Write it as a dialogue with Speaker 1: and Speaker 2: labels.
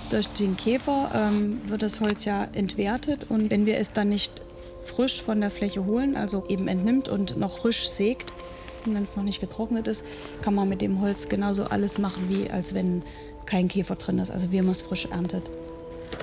Speaker 1: Durch den Käfer wird das Holz ja entwertet und wenn wir es dann nicht frisch von der Fläche holen, also eben entnimmt und noch frisch sägt, und wenn es noch nicht getrocknet ist, kann man mit dem Holz genauso alles machen, wie als wenn kein Käfer drin ist, also wie man es frisch erntet.